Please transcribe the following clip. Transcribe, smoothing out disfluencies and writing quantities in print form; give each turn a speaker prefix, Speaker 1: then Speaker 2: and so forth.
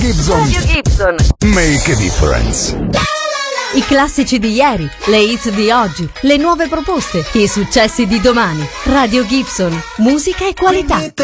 Speaker 1: Gibson.
Speaker 2: Radio Gibson.
Speaker 1: Make a difference.
Speaker 3: I classici di ieri, le hits di oggi, le nuove proposte, i successi di domani. Radio Gibson, musica e qualità.